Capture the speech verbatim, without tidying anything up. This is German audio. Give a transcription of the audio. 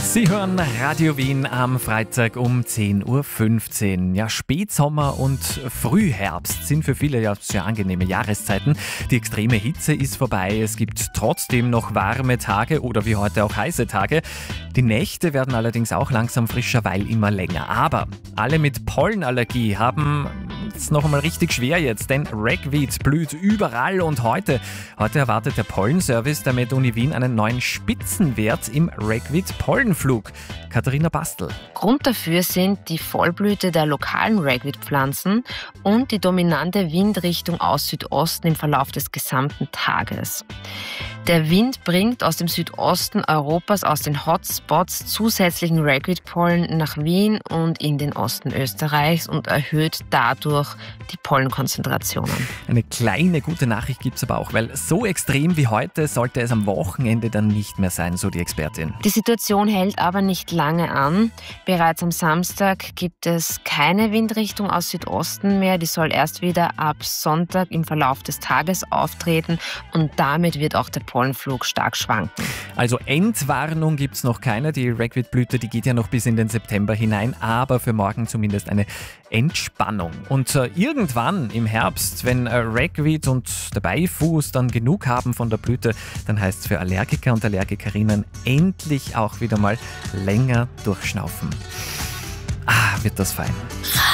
Sie hören Radio Wien am Freitag um zehn Uhr fünfzehn. Ja, Spätsommer und Frühherbst sind für viele ja sehr angenehme Jahreszeiten. Die extreme Hitze ist vorbei. Es gibt trotzdem noch warme Tage oder wie heute auch heiße Tage. Die Nächte werden allerdings auch langsam frischer, weil immer länger. Aber alle mit Pollenallergie haben es noch einmal richtig schwer jetzt, denn Ragweed blüht überall und heute, heute erwartet der Pollenservice der MedUni Wien einen neuen Spitzenwert im Ragweed-Pollenflug. Katharina Bastel. Grund dafür sind die Vollblüte der lokalen Ragweed-Pflanzen und die dominante Windrichtung aus Südosten im Verlauf des gesamten Tages. Der Wind bringt aus dem Südosten Europas, aus den Hotspots, zusätzlichen Ragweed-Pollen nach Wien und in den Osten Österreichs und erhöht dadurch die Pollenkonzentrationen. Eine kleine gute Nachricht gibt es aber auch, weil so extrem wie heute sollte es am Wochenende dann nicht mehr sein, so die Expertin. Die Situation hält aber nicht lange an. Bereits am Samstag gibt es keine Windrichtung aus Südosten mehr. Die soll erst wieder ab Sonntag im Verlauf des Tages auftreten und damit wird auch der Pollenflug stark schwanken. Also Endwarnung gibt es noch keine. Die Ragweed-Blüte, die geht ja noch bis in den September hinein, aber für morgen zumindest eine Entspannung. Und äh, irgendwann im Herbst, wenn äh, Ragweed und der Beifuß dann genug haben von der Blüte, dann heißt es für Allergiker und Allergikerinnen endlich auch wieder mal länger durchschnaufen. Ah, wird das fein.